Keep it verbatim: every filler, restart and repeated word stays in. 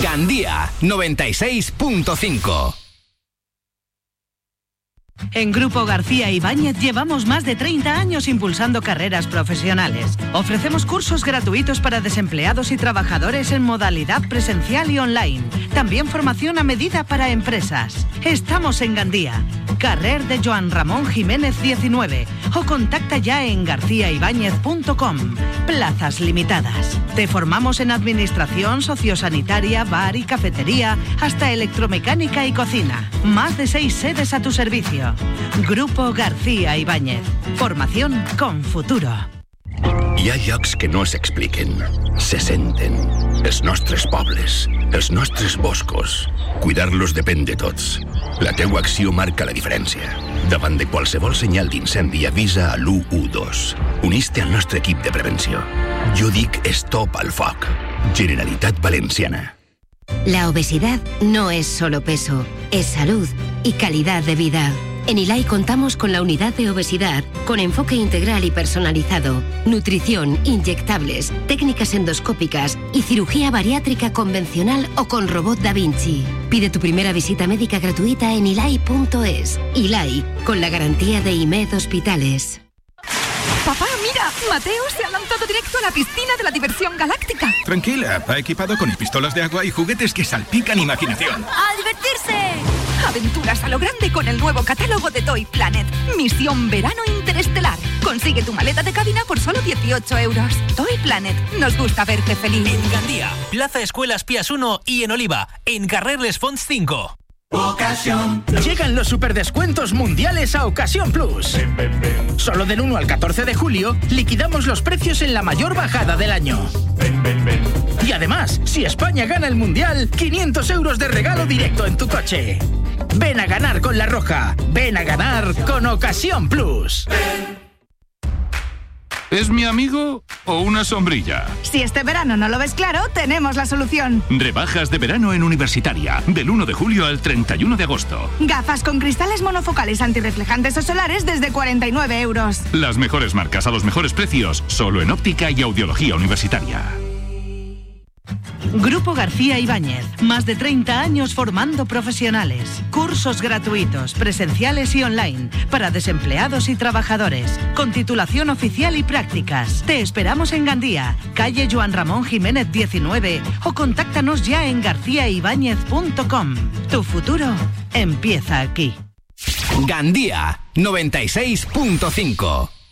Gandía noventa y seis punto cinco. En Grupo García Ibáñez llevamos más de treinta años impulsando carreras profesionales. Ofrecemos cursos gratuitos para desempleados y trabajadores en modalidad presencial y online. También formación a medida para empresas. Estamos en Gandía, carrer de Joan Ramón Jiménez diecinueve, o contacta ya en garcía ibáñez punto com. Plazas limitadas. Te formamos en administración, sociosanitaria, bar y cafetería, hasta electromecánica y cocina. Más de seis sedes a tu servicio. Grupo García Ibáñez. Formación con futuro. Hi ha llocs que no s'expliquen, se senten. Els nostres pobles, els nostres boscos. Cuidar-los depèn de tots. La teua acció marca la diferència. Davant de qualsevol senyal d'incendi, avisa a l'u u dos. Unís-te al nostre equip de prevenció. Jo dic stop al foc. Generalitat Valenciana. La obesidad no es solo peso, es salud y calidad de vida. En I L A I contamos con la unidad de obesidad, con enfoque integral y personalizado, nutrición, inyectables, técnicas endoscópicas y cirugía bariátrica convencional o con robot Da Vinci. Pide tu primera visita médica gratuita en ilai punto es. I L A I, con la garantía de I M E D Hospitales. Papá, mira, Mateo se ha lanzado directo a la piscina de la diversión galáctica. Tranquila, va equipado con pistolas de agua y juguetes que salpican imaginación. ¡A divertirse! Aventuras a lo grande con el nuevo catálogo de Toy Planet. Misión Verano Interestelar. Consigue tu maleta de cabina por solo dieciocho euros. Toy Planet, nos gusta verte feliz. En Gandía, Plaza Escuelas Pías uno y en Oliva, en Carrer Les Fonts cinco. Ocasión. Llegan los superdescuentos mundiales a Ocasión Plus. Ven, ven, ven. Solo del uno al catorce de julio liquidamos los precios en la mayor bajada del año. Ven, ven, ven. Y además, si España gana el mundial, quinientos euros de regalo directo en tu coche. Ven a ganar con La Roja. Ven a ganar con Ocasión Plus. Ven. ¿Es mi amigo o una sombrilla? Si este verano no lo ves claro, tenemos la solución. Rebajas de verano en Universitaria, del uno de julio al treinta y uno de agosto. Gafas con cristales monofocales antirreflejantes o solares desde cuarenta y nueve euros. Las mejores marcas a los mejores precios, solo en óptica y audiología universitaria. Grupo García Ibáñez, más de treinta años formando profesionales. Cursos gratuitos, presenciales y online, para desempleados y trabajadores, con titulación oficial y prácticas. Te esperamos en Gandía, calle Joan Ramón Jiménez diecinueve, o contáctanos ya en garcía ibáñez punto com. Tu futuro empieza aquí. Gandía noventa y seis punto cinco.